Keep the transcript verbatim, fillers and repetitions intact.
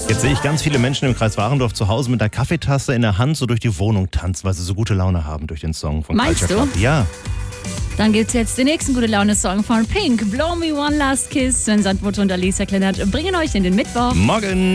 Jetzt sehe ich ganz viele Menschen im Kreis Warendorf zu Hause mit einer Kaffeetasse in der Hand so durch die Wohnung tanzen, weil sie so gute Laune haben durch den Song von Meinst Culture du? Club. Ja. Dann gibt's jetzt den nächsten Gute-Laune-Song von Pink. Blow Me One Last Kiss. Sven Sandmutter und Alicia Kleinert bringen euch in den Mittwoch. Morgen.